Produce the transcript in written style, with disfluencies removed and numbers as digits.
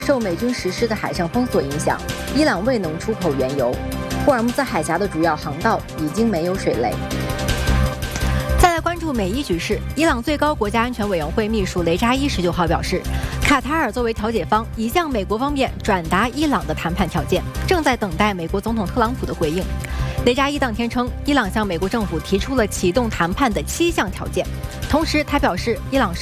受美军实施的海上封锁影响，伊朗未能出口原油，霍尔木兹海峡的主要航道已经没有水雷。再来关注美伊局势，伊朗最高国家安全委员会秘书雷扎伊19号表示，卡塔尔作为调解方，已向美国方面转达伊朗的谈判条件，正在等待美国总统特朗普的回应。雷扎伊当天称，伊朗向美国政府提出了启动谈判的7项条件，同时他表示，伊朗